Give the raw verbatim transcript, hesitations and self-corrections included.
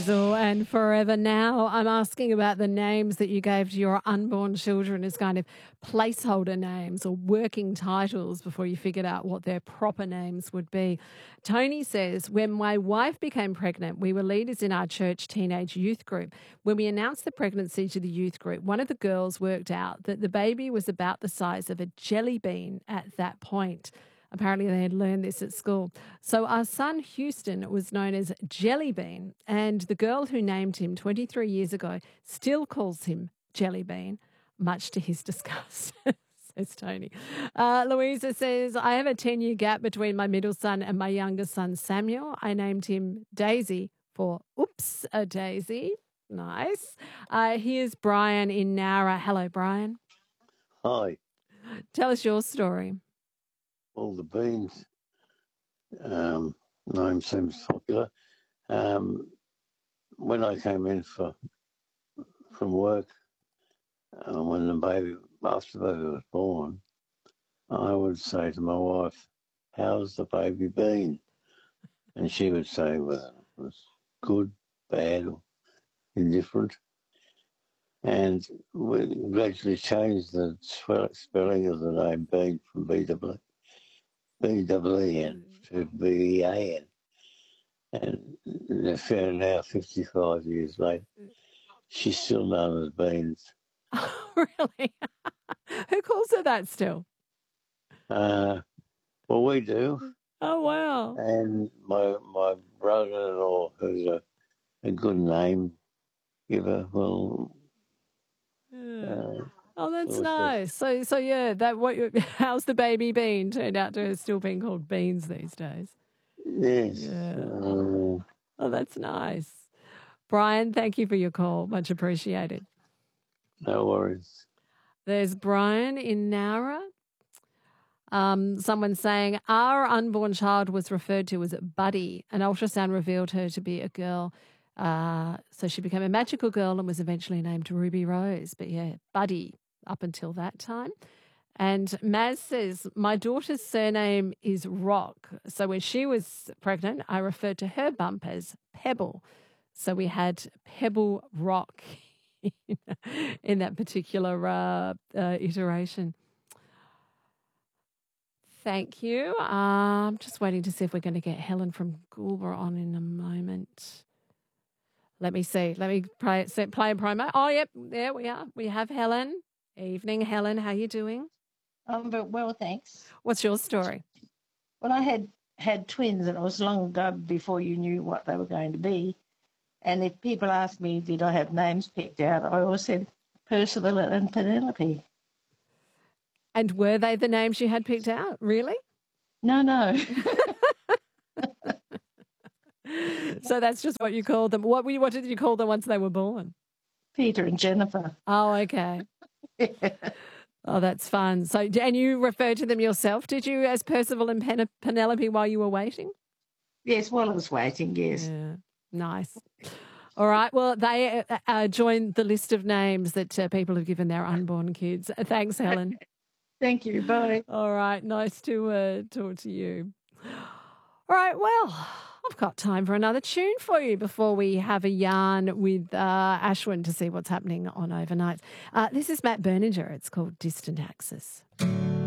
And forever now, I'm asking about the names that you gave to your unborn children as kind of placeholder names or working titles before you figured out what their proper names would be. Tony says, when my wife became pregnant, we were leaders in our church teenage youth group. When we announced the pregnancy to the youth group, one of the girls worked out that the baby was about the size of a jelly bean at that point. Apparently they had learned this at school. So our son Houston was known as Jelly Bean, and the girl who named him twenty-three years ago still calls him Jelly Bean, much to his disgust, says Tony. Uh, Louisa says, I have a ten-year gap between my middle son and my younger son Samuel. I named him Daisy for oops, a daisy. Nice. Uh, here's Brian in Nowra. Hello, Brian. Hi. Tell us your story. All the beans um, name seems popular. Um, when I came in for from work, uh, when the baby, after the baby was born, I would say to my wife, how's the baby been? And she would say whether it was good, bad, or indifferent. And we gradually changed the spelling of the name Bean from B W B W E N to B E A N. And now, fifty-five years later, she's still known as Beans. Oh, really? Who calls her that still? Uh, well, we do. Oh, wow. And my my brother-in-law, who's a, a good name giver, well... Yeah. Uh, oh, that's nice. So, so yeah, that what? How's the baby been? Turned out to have still being called Beans these days. Yes. Yeah. Uh, oh, that's nice. Brian, thank you for your call. Much appreciated. No worries. There's Brian in Nowra. Um, someone saying, our unborn child was referred to as Buddy. An ultrasound revealed her to be a girl. Uh, so she became a magical girl and was eventually named Ruby Rose. But yeah, Buddy up until that time. And Maz says, my daughter's surname is Rock. So when she was pregnant, I referred to her bump as Pebble. So we had Pebble Rock in that particular uh, uh, iteration. Thank you. Uh, I'm just waiting to see if we're going to get Helen from Goulburn on in a moment. Let me see. Let me play, play a promo. Oh, yep, there we are. We have Helen. Evening, Helen. How are you doing? Um, but well, thanks. What's your story? Well, I had had twins, and it was long ago before you knew what they were going to be. And if people asked me, did I have names picked out, I always said Percival and Penelope. And were they the names you had picked out? Really? No, no. So that's just what you called them. What, what did you call them once they were born? Peter and Jennifer. Oh, okay. Yeah. Oh, that's fun. So, and you referred to them yourself, did you, as Percival and Pen- Penelope while you were waiting? Yes, while I was waiting, yes. Yeah, nice. All right. Well, they uh, uh, joined the list of names that uh, people have given their unborn kids. Thanks, Helen. Thank you. Bye. All right. Nice to uh, talk to you. All right. Well, I've got time for another tune for you before we have a yarn with uh, Ashwin to see what's happening on overnights. Uh, this is Matt Berninger. It's called Distant Axis.